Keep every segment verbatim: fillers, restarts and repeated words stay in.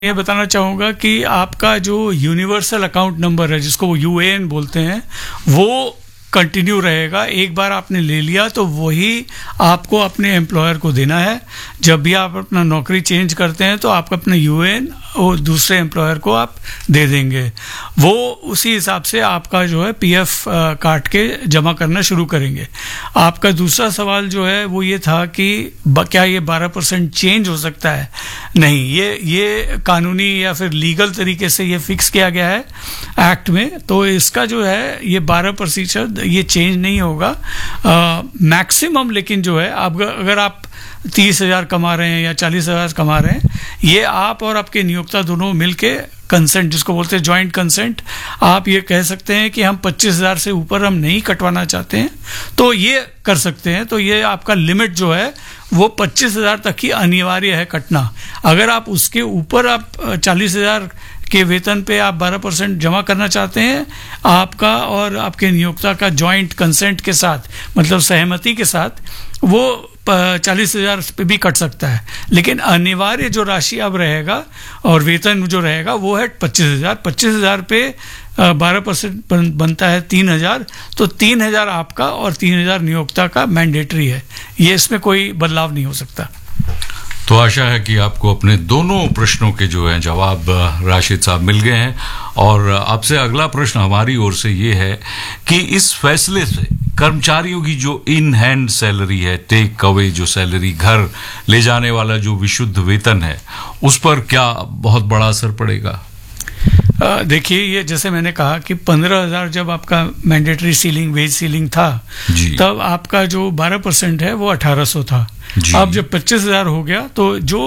ये बताना चाहूँगा कि आपका जो यूनिवर्सल अकाउंट नंबर है, जिसको वो यू ए एन बोलते हैं, वो कंटिन्यू रहेगा। एक बार आपने ले लिया तो वही आपको अपने एम्प्लॉयर को देना है। जब भी आप अपना नौकरी चेंज करते हैं तो आपका अपना यू ए एन और दूसरे एम्प्लॉयर को आप दे देंगे। वो उसी हिसाब से आपका जो है पी एफ काट के जमा करना शुरू करेंगे। आपका दूसरा सवाल जो है वो ये था कि क्या ये बारह परसेंट चेंज हो सकता है? नहीं, ये ये कानूनी या फिर लीगल तरीके से ये फिक्स किया गया है एक्ट में, तो इसका जो है ये बारह प्रतिशत ये चेंज नहीं होगा मैक्सिमम। लेकिन जो है आप अगर आप तीस हजार कमा रहे हैं या चालीस हजार कमा रहे हैं, ये आप और आपके नियोक्ता दोनों मिलके कंसेंट, जिसको बोलते हैं जॉइंट कंसेंट, आप ये कह सकते हैं कि हम पच्चीस हजार से ऊपर हम नहीं कटवाना चाहते हैं, तो ये कर सकते हैं। तो ये आपका लिमिट जो है वो पच्चीस हजार तक ही अनिवार्य है कटना। अगर आप उसके ऊपर आप चालीस हजार के वेतन पे आप बारह परसेंट जमा करना चाहते हैं, आपका और आपके नियोक्ता का जॉइंट कंसेंट के साथ, मतलब सहमति के साथ, वो चालीस हजार पे भी कट सकता है। लेकिन अनिवार्य जो राशि अब रहेगा और वेतन जो रहेगा वो है पच्चीस हजार। पच्चीस हजार पे बारह परसेंट बनता है तीन हजार, तो तीन हजार आपका और तीन हजार नियोक्ता का मैंडेटरी है। ये इसमें कोई बदलाव नहीं हो सकता। तो आशा है कि आपको अपने दोनों प्रश्नों के जो हैं जवाब राशिद साहब मिल गए हैं। और आपसे अगला प्रश्न हमारी ओर से ये है कि इस फैसले से कर्मचारियों की जो इन हैंड सैलरी है, टेक अवे जो सैलरी, घर ले जाने वाला जो विशुद्ध वेतन है, उस पर क्या बहुत बड़ा असर पड़ेगा? देखिए, ये जैसे मैंने कहा कि पंद्रह हजार जब आपका मैंडेटरी सीलिंग, वेज सीलिंग था, तब आपका जो बारह परसेंट है वो अठारह सौ था। अब जब पच्चीस हजार हो गया तो जो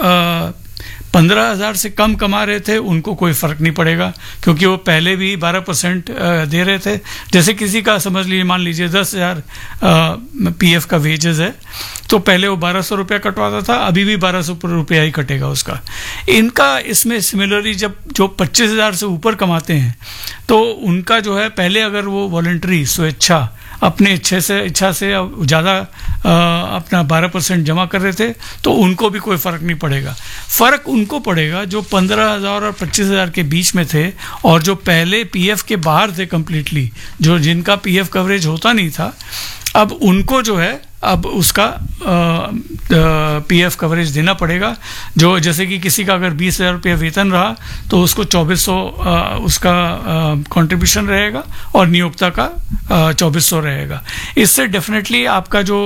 पंद्रह हजार से कम कमा रहे थे उनको कोई फर्क नहीं पड़ेगा, क्योंकि वो पहले भी बारह परसेंट दे रहे थे। जैसे किसी का समझ लीजिए, मान लीजिए दस हजार पी एफ का वेजेस है, तो पहले वो बारह सौ रुपया कटवाता था, अभी भी बारह सौ रुपया ही कटेगा उसका। इनका इसमें सिमिलरली जब जो पच्चीस हजार से ऊपर कमाते हैं तो उनका जो है, पहले अगर वो वॉलंटरी स्वेच्छा अपने इच्छा से इच्छा से ज़्यादा अपना बारह परसेंट जमा कर रहे थे, तो उनको भी कोई फ़र्क नहीं पड़ेगा। फ़र्क उनको पड़ेगा जो पंद्रह हज़ार और पच्चीस हज़ार के बीच में थे और जो पहले पीएफ के बाहर थे कम्प्लीटली, जो जिनका पीएफ कवरेज होता नहीं था, अब उनको जो है अब उसका पीएफ कवरेज देना पड़ेगा। जो जैसे कि किसी का अगर बीस हजार रुपया वेतन रहा तो उसको चौबीस सौ उसका कंट्रीब्यूशन रहेगा और नियोक्ता का चौबीस सौ रहेगा। इससे डेफिनेटली आपका जो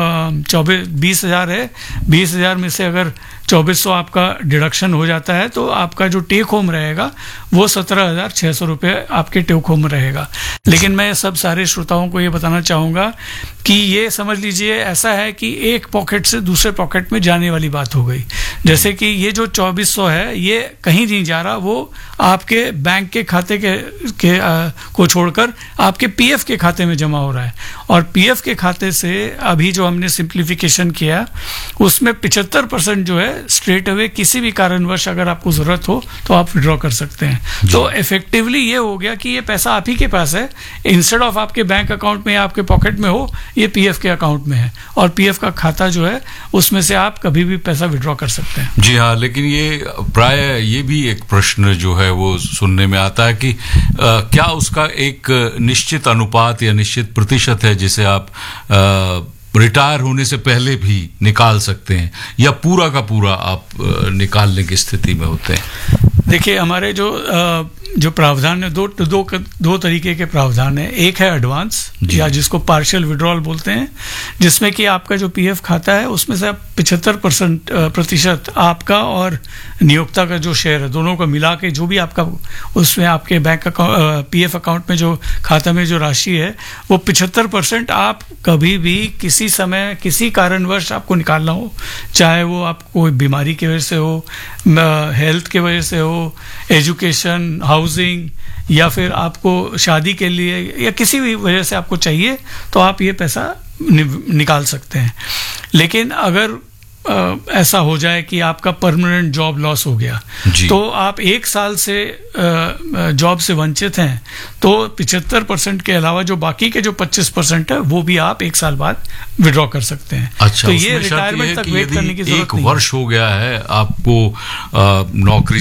चौबीस बीस हजार है, बीस हजार में से अगर चौबीस सौ आपका डिडक्शन हो जाता है तो आपका जो टेक होम रहेगा वो सत्रह हजार छः सौ रुपये आपके टेक होम रहेगा। लेकिन मैं सब सारे श्रोताओं को ये बताना चाहूँगा कि ये समझ लीजिए ऐसा है कि एक पॉकेट से दूसरे पॉकेट में जाने वाली बात हो गई। जैसे कि ये जो चौबीस सौ है ये कहीं नहीं जा रहा, वो आपके बैंक के खाते के, के आ, को छोड़कर आपके पीएफ के खाते में जमा हो रहा है। और पीएफ के खाते से अभी जो हमने सिंप्लीफिकेशन किया उसमें पिछहत्तर परसेंट जो है स्ट्रेट अवे किसी भी कारणवश अगर आपको जरूरत हो तो आप विड्रॉ कर सकते हैं। तो इफेक्टिवली ये हो गया कि ये पैसा आप ही के पास है, इंस्टेड ऑफ आपके बैंक अकाउंट में या आपके पॉकेट में हो, ये पीएफ के अकाउंट में है और पीएफ का खाता जो है उसमें से आप कभी भी पैसा विड्रॉ कर सकते हैं। जी हाँ, लेकिन ये प्राय ये भी एक प्रश्न जो है वो सुनने में आता है कि आ, क्या उसका एक निश्चित अनुपात या निश्चित प्रतिशत है जिसे आप आ, रिटायर होने से पहले भी निकाल सकते हैं, या पूरा का पूरा आप निकालने की स्थिति में होते हैं? देखिए, हमारे जो जो प्रावधान है, दो दो दो तरीके के प्रावधान है। एक है एडवांस या जिसको पार्शियल विड्रॉल बोलते हैं, जिसमें कि आपका जो पीएफ खाता है उसमें से पिछहत्तर परसेंट प्रतिशत आपका और नियोक्ता का जो शेयर है, दोनों को मिला के जो भी आपका उसमें आपके बैंक अकाउंट पीएफ अकाउंट में जो खाता में जो राशि है वो पिछहत्तर परसेंट आप कभी भी किसी समय किसी कारणवश आपको निकालना हो, चाहे वो आपको कोई बीमारी की वजह से हो, हेल्थ के वजह से हो, एजुकेशन, हाउसिंग, या फिर आपको शादी के लिए या किसी भी वजह से आपको चाहिए, तो आप ये पैसा नि, निकाल सकते हैं। लेकिन अगर ऐसा हो जाए कि आपका परमानेंट जॉब लॉस हो गया, तो आप एक साल से जॉब से वंचित हैं, तो पिछहत्तर परसेंट के अलावा जो बाकी के जो पच्चीस परसेंट है वो भी आप एक साल बाद विड्रॉ कर सकते हैं। अच्छा, तो ये रिटायरमेंट तक वेट करने की जरूरत एक नहीं। वर्ष हो गया है आपको नौकरी